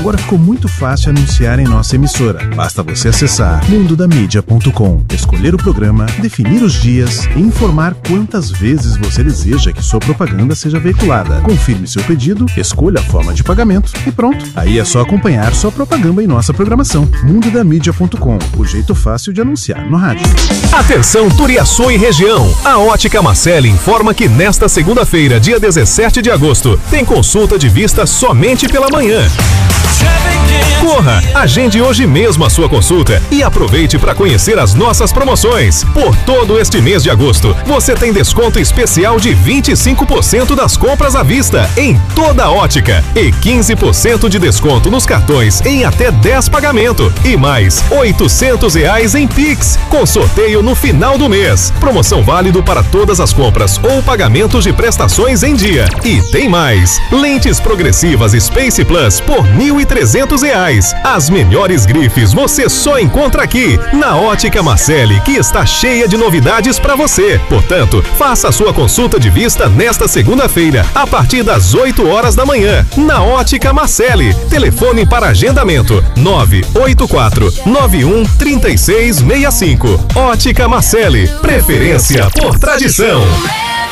Agora ficou muito fácil anunciar em nossa emissora. Basta você acessar mundodamídia.com, escolher o programa, definir os dias e informar quantas vezes você deseja que sua propaganda seja veiculada. Confirme seu pedido, escolha a forma de pagamento e pronto. Aí é só acompanhar sua propaganda em nossa programação. mundodamídia.com, o jeito fácil de anunciar no rádio. Atenção Turiaçu e região. A Ótica Marcele informa que nesta segunda-feira, dia 17 de agosto, tem consulta de vista somente pela manhã. Corra, agende hoje mesmo a sua consulta e aproveite para conhecer as nossas promoções. Por todo este mês de agosto, você tem desconto especial de 25% das compras à vista em toda a Ótica e 15% de desconto nos cartões em até 10 pagamentos e mais R$800 em Pix, com sorteio no final do mês. Promoção válido para todas as compras ou pagamentos de prestações em dia. E tem mais, lentes progressivas Space Plus por R$1.300. As melhores grifes você só encontra aqui, na Ótica Marcele, que está cheia de novidades para você. Portanto, faça a sua consulta de vista nesta segunda-feira, a partir das 8 horas da manhã, na Ótica Marcele. Telefone para agendamento 984-91-3665. Ótica Marcele, preferência por tradição.